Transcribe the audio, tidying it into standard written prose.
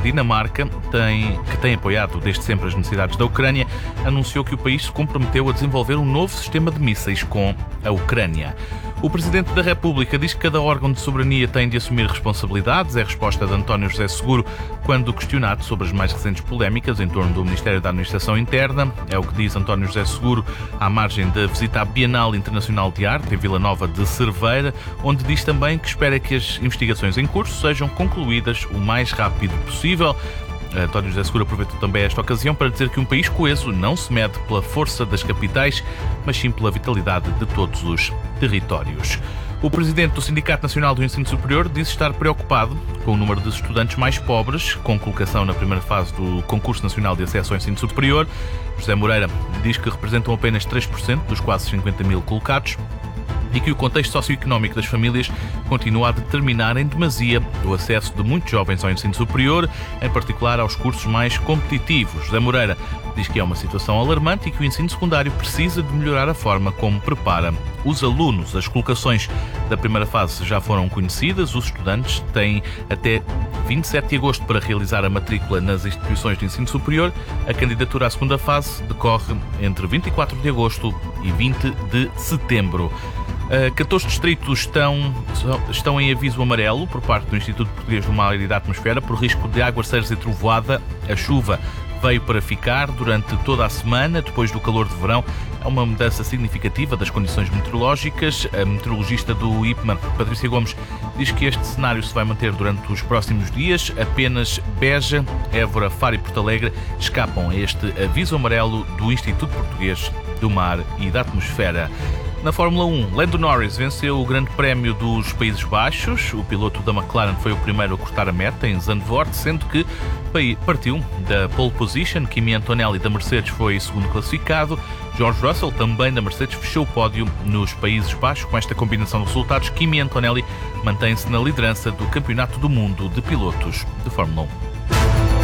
Dinamarca, que tem apoiado desde sempre as necessidades da Ucrânia, anunciou que o país se comprometeu a desenvolver um novo sistema de mísseis com a Ucrânia. O Presidente da República diz que cada órgão de soberania tem de assumir responsabilidades. É a resposta de António José Seguro quando questionado sobre as mais recentes polémicas em torno do Ministério da Administração Interna. É o que diz António José Seguro à margem da visita à Bienal Internacional de Arte em Vila Nova de Cerveira, onde diz também que espera que as investigações em curso sejam concluídas o mais rápido possível. António José Seguro aproveitou também esta ocasião para dizer que um país coeso não se mede pela força das capitais, mas sim pela vitalidade de todos os territórios. O presidente do Sindicato Nacional do Ensino Superior diz estar preocupado com o número de estudantes mais pobres, com colocação na primeira fase do Concurso Nacional de Acesso ao Ensino Superior. José Moreira diz que representam apenas 3% dos quase 50 mil colocados e que o contexto socioeconómico das famílias continua a determinar em demasia o acesso de muitos jovens ao ensino superior, em particular aos cursos mais competitivos. José Moreira diz que é uma situação alarmante e que o ensino secundário precisa de melhorar a forma como prepara os alunos. As colocações da primeira fase já foram conhecidas. Os estudantes têm até 27 de agosto para realizar a matrícula nas instituições de ensino superior. A candidatura à segunda fase decorre entre 24 de agosto e 20 de setembro. 14 distritos estão em aviso amarelo por parte do Instituto Português do Mar e da Atmosfera por risco de aguaceiros e trovoada. A chuva veio para ficar durante toda a semana, depois do calor de verão. É uma mudança significativa das condições meteorológicas. A meteorologista do IPMA, Patrícia Gomes, diz que este cenário se vai manter durante os próximos dias. Apenas Beja, Évora, Faro e Porto Alegre escapam a este aviso amarelo do Instituto Português do Mar e da Atmosfera. Na Fórmula 1, Lando Norris venceu o Grande Prémio dos Países Baixos. O piloto da McLaren foi o primeiro a cortar a meta em Zandvoort, sendo que partiu da pole position. Kimi Antonelli da Mercedes foi segundo classificado. George Russell, também da Mercedes, fechou o pódio nos Países Baixos. Com esta combinação de resultados, Kimi Antonelli mantém-se na liderança do Campeonato do Mundo de Pilotos de Fórmula 1.